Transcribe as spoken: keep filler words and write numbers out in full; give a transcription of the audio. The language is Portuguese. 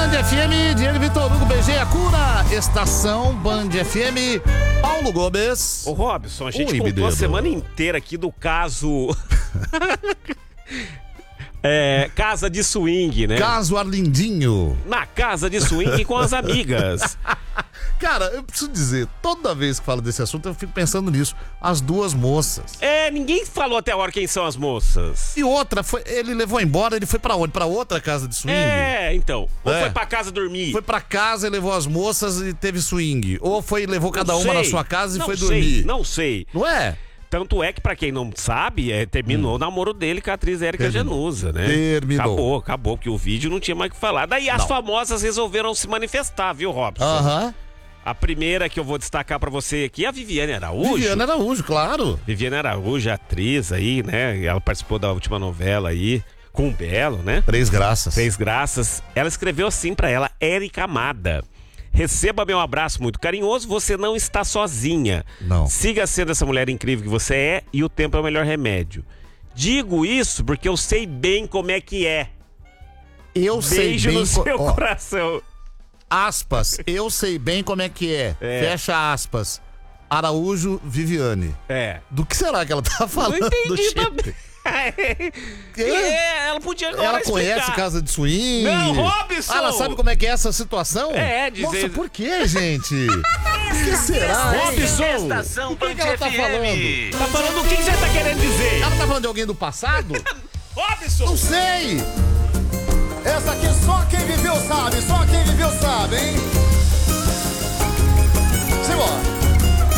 Band F M, Diego Vitor Hugo, B G, a cura, estação Band F M, Paulo Gomes. Ô Robson, a gente Oi, contou Bidedo. a semana inteira aqui do caso... é, casa de swing, né? Caso Arlindinho. Na casa de swing com as amigas. Cara, eu preciso dizer, toda vez que falo desse assunto eu fico pensando nisso. As duas moças. É, ninguém falou até agora quem são as moças. E outra, foi, ele levou embora, ele foi pra onde? Pra outra casa de swing? É, então. Ou É. foi pra casa dormir? Foi pra casa e levou as moças e teve swing. Ou foi levou cada Não uma sei. na sua casa e Não foi sei, dormir. Não sei. Não é? Tanto é que, pra quem não sabe, é, terminou Hum. o namoro dele com a atriz Érica Terminou. Januza, né? Terminou. Acabou, acabou, porque o vídeo não tinha mais o que falar. Daí as Não. famosas resolveram se manifestar, viu, Robson? Aham. A primeira que eu vou destacar pra você aqui é a Viviane Araújo. Viviane Araújo, claro. Viviane Araújo, atriz aí, né? Ela participou da última novela aí, com o Belo, né? Três graças. Três graças. Ela escreveu assim pra ela, Érica amada. Receba meu abraço muito carinhoso, você não está sozinha. Não. Siga sendo essa mulher incrível que você é e o tempo é o melhor remédio. Digo isso porque eu sei bem como é que é. Eu sei Beijo bem... no co- seu ó, coração. aspas, eu sei bem como é que é. É. Fecha aspas. Araújo Viviane. É. Do que será que ela tá falando? Não entendi gente? também. É, ela podia agora Ela explicar. conhece casa de swing? Não, Robson! Ah, ela sabe como é que é essa situação? É, dizer- Nossa, por que, gente? O que será, hein? Robson! Estação O que, Band que ela tá F falando? M. Tá falando o que que você tá querendo dizer? Ela tá falando de alguém do passado? Robson! Não sei! Essa aqui só quem viveu sabe, só quem viveu sabe, hein? Simbora.